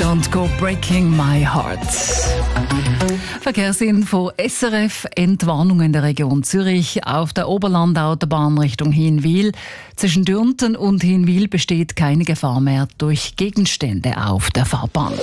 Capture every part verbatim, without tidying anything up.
Don't Go Breaking My Heart. Verkehrsinfo S R F, Entwarnung in der Region Zürich auf der Oberlandautobahn Richtung Hinwil. Zwischen Dürnten und Hinwil besteht keine Gefahr mehr durch Gegenstände auf der Fahrbahn.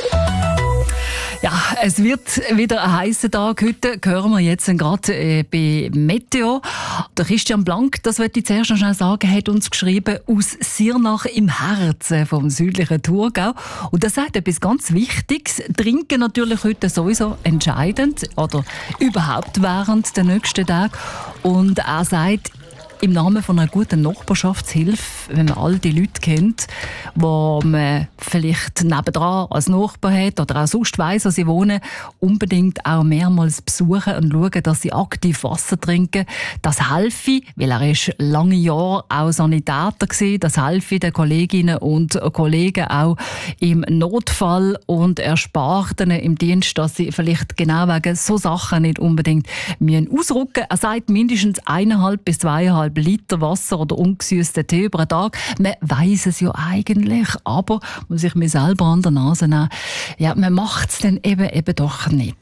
Ja, es wird wieder ein heißer Tag. Heute hören wir jetzt gerade äh, bei Meteo. Der Christian Blank, das wollte ich zuerst noch schnell sagen, hat uns geschrieben aus Sirnach im Herzen vom südlichen Thurgau. Und er sagt etwas ganz Wichtiges. Trinken natürlich heute sowieso entscheidend oder überhaupt während der nächsten Tage. Und er sagt, im Namen von einer guten Nachbarschaftshilfe, wenn man all die Leute kennt, die man vielleicht nebendran als Nachbar hat oder auch sonst weiss, wo sie wohnen, unbedingt auch mehrmals besuchen und schauen, dass sie aktiv Wasser trinken. Das helfe, weil er ist lange Jahre auch Sanitäter war, das helfe den Kolleginnen und Kollegen auch im Notfall und erspart ihnen im Dienst, dass sie vielleicht genau wegen so Sachen nicht unbedingt ausrücken müssen. Er sagt mindestens eineinhalb bis zweieinhalb Liter Wasser oder ungesüßten Tee über den Tag. Man weiss es ja eigentlich, aber muss ich mir selber an der Nase nehmen. Ja, man macht es dann eben, eben doch nicht.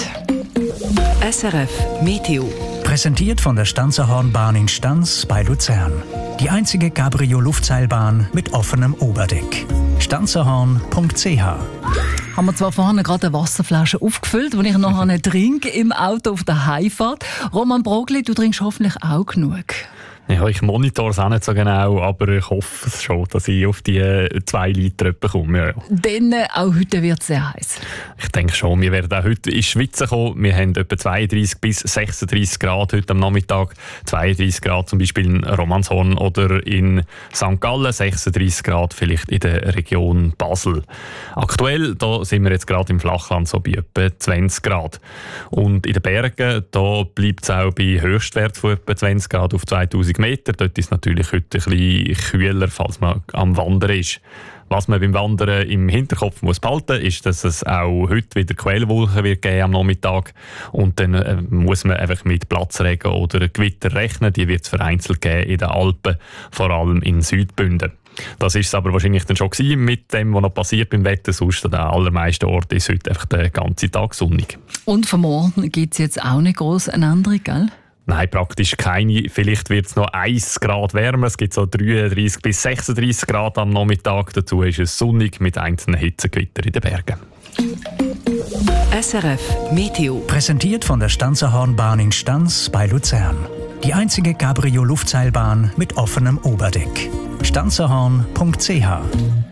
S R F Meteo. Präsentiert von der Stanzerhornbahn in Stanz bei Luzern. Die einzige Cabrio-Luftseilbahn mit offenem Oberdeck. stanzerhorn punkt c h. Haben wir zwar vorhin gerade eine Wasserflasche aufgefüllt, die ich nachher trinke im Auto auf der Heimfahrt. Roman Brogli, du trinkst hoffentlich auch genug. Ja, ich monitore es auch nicht so genau, aber ich hoffe es schon, dass ich auf die zwei Liter komme. Ja, ja. Denn äh, auch heute wird es sehr heiß. Ich denke schon, wir werden auch heute in die Schweiz kommen. Wir haben etwa zweiunddreissig bis sechsunddreissig Grad heute am Nachmittag. zweiunddreissig Grad zum Beispiel in Romanshorn oder in Sankt Gallen, sechsunddreissig Grad vielleicht in der Region Basel. Aktuell da sind wir jetzt gerade im Flachland so bei etwa zwanzig Grad. Und in den Bergen da bleibt es auch bei Höchstwert von etwa zwanzig Grad auf zweitausend Meter. Dort ist es natürlich heute ein bisschen kühler, falls man am Wandern ist. Was man beim Wandern im Hinterkopf muss behalten, ist, dass es auch heute wieder Quellwolken wird geben am Nachmittag. Und dann äh, muss man einfach mit Platzregen oder Gewitter rechnen. Die wird es vereinzelt geben in den Alpen, vor allem in Südbünden. Das ist es aber wahrscheinlich dann schon gewesen mit dem, was noch passiert beim Wetter. Sonst an den allermeisten Orten ist heute einfach den ganzen Tag sonnig. Und vom Morgen gibt es jetzt auch nicht gross eine Änderung, gell? Nein, praktisch keine. Vielleicht wird es noch ein Grad wärmer. Es gibt so dreiunddreissig bis sechsunddreissig Grad am Nachmittag. Dazu ist es sonnig mit einzelnen Hitzegewittern in den Bergen. S R F Meteo. Präsentiert von der Stanzerhornbahn in Stanz bei Luzern. Die einzige Cabrio-Luftseilbahn mit offenem Oberdeck. stanzerhorn punkt c h.